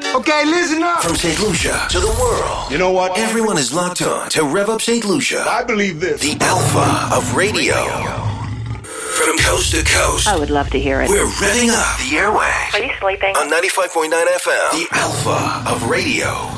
Okay, listen up. From St. Lucia to the world. You know what? Everyone is locked on to Rev Up St. Lucia. I believe this. The alpha of radio. From coast to coast. I would love to hear it. We're revving up the airwaves. Are you sleeping? On 95.9 FM. The alpha of radio.